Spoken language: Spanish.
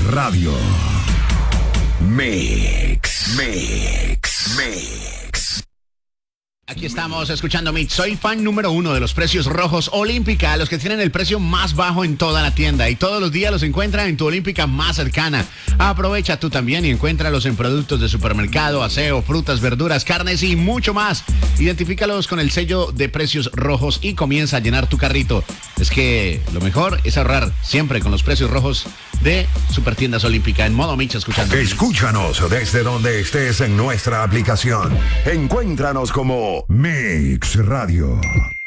Radio. Mix. Aquí estamos escuchando Mix. Soy fan número 1 de los precios rojos Olímpica, los que tienen el precio más bajo en toda la tienda y todos los días los encuentran en tu Olímpica más cercana. Aprovecha tú también y encuéntralos en productos de supermercado, aseo, frutas, verduras, carnes y mucho más. Identifícalos con el sello de precios rojos y comienza a llenar tu carrito. Es que lo mejor es ahorrar siempre con los precios rojos de Supertiendas Olímpica en modo Mix escuchando. Escúchanos desde donde estés en nuestra aplicación. Encuéntranos como Mix Radio.